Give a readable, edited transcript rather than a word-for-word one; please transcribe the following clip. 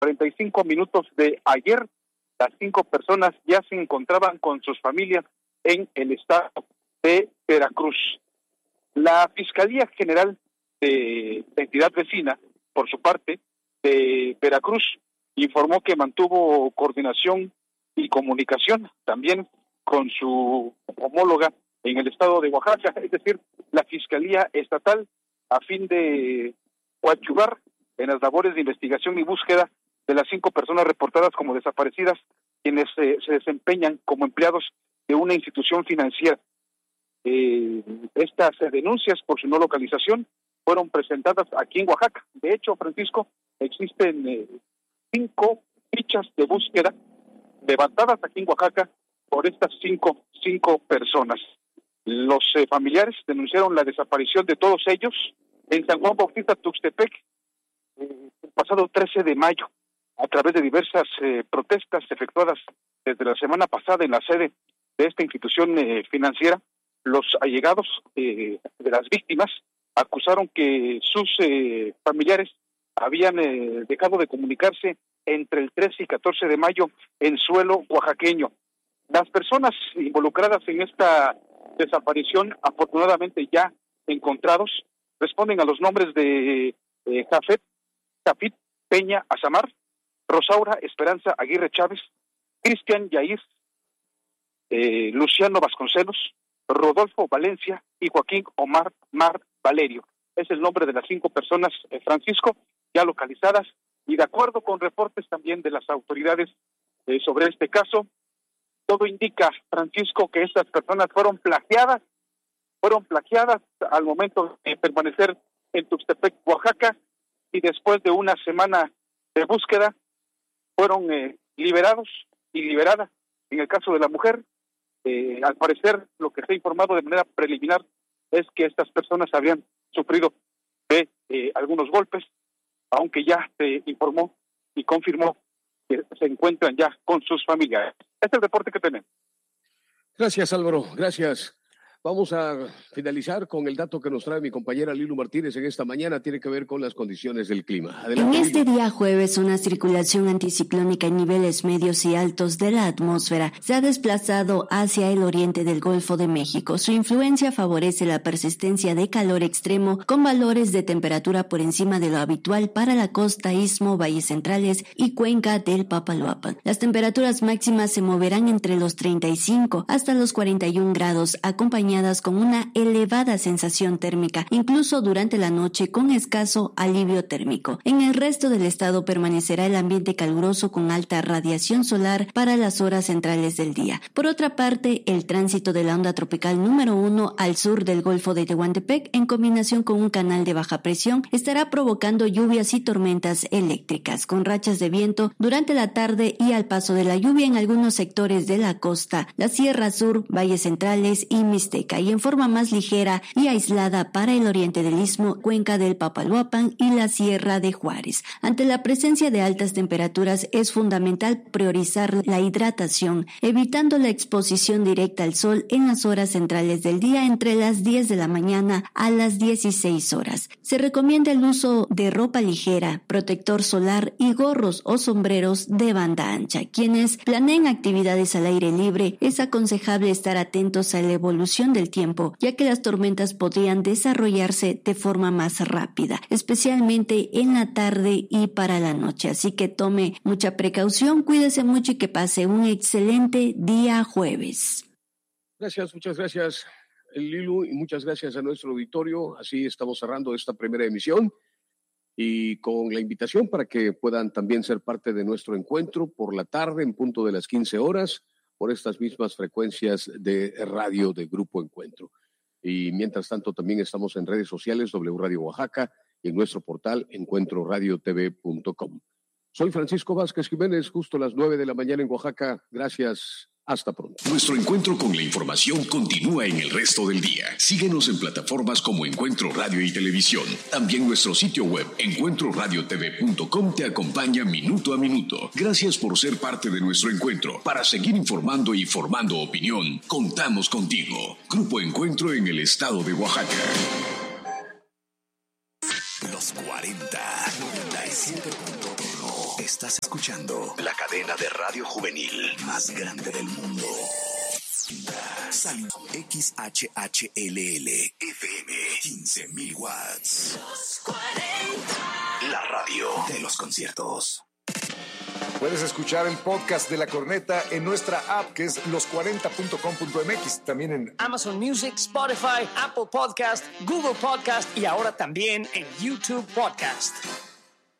45 minutos de ayer, las 5 personas ya se encontraban con sus familias en el estado de Veracruz. La Fiscalía General de la entidad vecina, por su parte, de Veracruz, informó que mantuvo coordinación y comunicación también con su homóloga en el estado de Oaxaca, es decir, la Fiscalía Estatal, a fin de coadyuvar en las labores de investigación y búsqueda de las 5 personas reportadas como desaparecidas, quienes se desempeñan como empleados de una institución financiera. Estas denuncias por su no localización fueron presentadas aquí en Oaxaca. De hecho, Francisco, existen 5 fichas de búsqueda levantadas aquí en Oaxaca por estas cinco personas. Los familiares denunciaron la desaparición de todos ellos en San Juan Bautista, Tuxtepec, el pasado 13 de mayo, a través de diversas protestas efectuadas desde la semana pasada en la sede de esta institución financiera. Los allegados de las víctimas acusaron que sus familiares habían dejado de comunicarse entre el 13 y 14 de mayo en suelo oaxaqueño. Las personas involucradas en esta desaparición, afortunadamente ya encontrados, responden a los nombres de Jafet Peña Azamar, Rosaura Esperanza Aguirre Chávez, Cristian Yair, Luciano Vasconcelos, Rodolfo Valencia y Joaquín Omar Mar Valerio. Es el nombre de las 5 personas, Francisco, ya localizadas, y de acuerdo con reportes también de las autoridades sobre este caso, todo indica, Francisco, que estas personas fueron plagiadas al momento de permanecer en Tuxtepec, Oaxaca, y después de una semana de búsqueda fueron liberados y liberadas. En el caso de la mujer, al parecer, lo que se ha informado de manera preliminar es que estas personas habían sufrido de algunos golpes, aunque ya se informó y confirmó que se encuentran ya con sus familiares. Este es el reporte que tenemos. Gracias, Álvaro, gracias. Vamos a finalizar con el dato que nos trae mi compañera Lilu Martínez en esta mañana. Tiene que ver con las condiciones del clima. Adelante, en este Lilu. día jueves, una circulación anticiclónica en niveles medios y altos de la atmósfera se ha desplazado hacia el oriente del Golfo de México. Su influencia favorece la persistencia de calor extremo con valores de temperatura por encima de lo habitual para la costa, istmo, valles centrales y cuenca del Papaloapan. Las temperaturas máximas se moverán entre los 35 hasta los 41 grados, acompañadas con una elevada sensación térmica, incluso durante la noche con escaso alivio térmico. En el resto del estado permanecerá el ambiente caluroso con alta radiación solar para las horas centrales del día. Por otra parte, el tránsito de la onda tropical número 1 al sur del Golfo de Tehuantepec, en combinación con un canal de baja presión, estará provocando lluvias y tormentas eléctricas, con rachas de viento durante la tarde y al paso de la lluvia en algunos sectores de la costa, la Sierra Sur, valles centrales y Mixteca, y en forma más ligera y aislada para el oriente del istmo, cuenca del Papaloapan y la Sierra de Juárez. Ante la presencia de altas temperaturas es fundamental priorizar la hidratación, evitando la exposición directa al sol en las horas centrales del día entre las 10 de la mañana a las 16 horas. Se recomienda el uso de ropa ligera, protector solar y gorros o sombreros de banda ancha. Quienes planeen actividades al aire libre, es aconsejable estar atentos a la evolución del tiempo, ya que las tormentas podrían desarrollarse de forma más rápida, especialmente en la tarde y para la noche. Así que tome mucha precaución, cuídese mucho y que pase un excelente día jueves. Gracias, muchas gracias, Lilu, y muchas gracias a nuestro auditorio. Así estamos cerrando esta primera emisión y con la invitación para que puedan también ser parte de nuestro encuentro por la tarde en punto de las 15 horas. Por estas mismas frecuencias de radio de Grupo Encuentro. Y mientras tanto también estamos en redes sociales, W Radio Oaxaca, y en nuestro portal encuentroradiotv.com. Soy Francisco Vázquez Jiménez, justo a las 9 de la mañana en Oaxaca. Gracias. Hasta pronto. Nuestro encuentro con la información continúa en el resto del día. Síguenos en plataformas como Encuentro Radio y Televisión. También nuestro sitio web, encuentroradiotv.com, te acompaña minuto a minuto. Gracias por ser parte de nuestro encuentro. Para seguir informando y formando opinión, contamos contigo. Grupo Encuentro en el estado de Oaxaca. Los 40, 97.1. Estás Estás escuchando la cadena de radio juvenil más grande del mundo. Salimos XHHLL FM 15,000 watts. La radio de los conciertos. Puedes escuchar el podcast de La Corneta en nuestra app, que es los40.com.mx. También en Amazon Music, Spotify, Apple Podcast, Google Podcast y ahora también en YouTube Podcast.